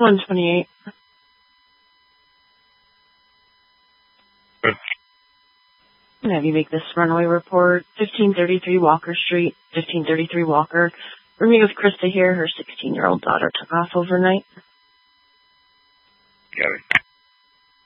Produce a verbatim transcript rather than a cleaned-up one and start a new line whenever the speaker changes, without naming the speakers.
one twenty-eight.
Good.
I'm going to have you make this runaway report. fifteen thirty-three Walker Street, fifteen thirty-three Walker. We're meeting with Krista here. Her sixteen-year-old daughter took off overnight.
Got it.